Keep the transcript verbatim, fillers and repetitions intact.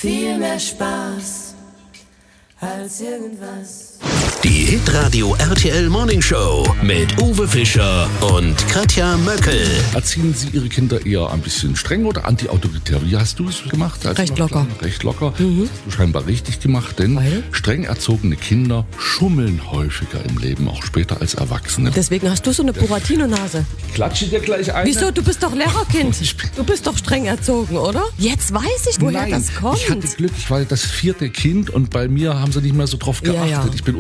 Viel mehr Spaß als irgendwas. Die Hitradio R T L Morning Show mit Uwe Fischer und Katja Möckel. Erziehen Sie Ihre Kinder eher ein bisschen streng oder anti-autoritär? Wie hast du es gemacht? als Recht du noch locker. klein- Recht locker. Mhm. Das hast du scheinbar richtig gemacht, denn Weil? streng erzogene Kinder schummeln häufiger im Leben, auch später als Erwachsene. Deswegen hast du so eine Buratino-Nase. Klatsche dir gleich ein. Wieso? Du bist doch Lehrerkind. Ich bin- Du bist doch streng erzogen, oder? Jetzt weiß ich, woher Nein, das kommt. ich hatte Glück, ich war das vierte Kind und bei mir haben sie nicht mehr so drauf Ja, geachtet. ja. Ich bin